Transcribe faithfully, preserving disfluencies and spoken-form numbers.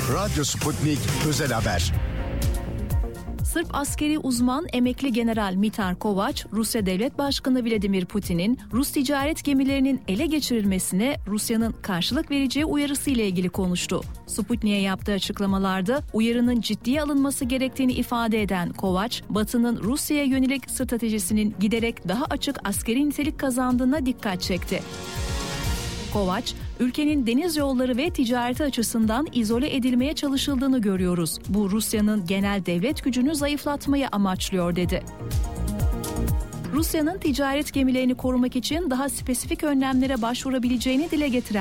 Radyo Sputnik Özel Haber. Sırp askeri uzman emekli general Mitar Kovač, Rusya Devlet Başkanı Vladimir Putin'in Rus ticaret gemilerinin ele geçirilmesine Rusya'nın karşılık vereceği uyarısı ile ilgili konuştu. Sputnik'e yaptığı açıklamalarda uyarının ciddiye alınması gerektiğini ifade eden Kovač, Batı'nın Rusya'ya yönelik stratejisinin giderek daha açık askeri nitelik kazandığına dikkat çekti. Kovač, ülkenin deniz yolları ve ticareti açısından izole edilmeye çalışıldığını görüyoruz. Bu Rusya'nın genel devlet gücünü zayıflatmayı amaçlıyor dedi. Rusya'nın ticaret gemilerini korumak için daha spesifik önlemlere başvurabileceğini dile getiren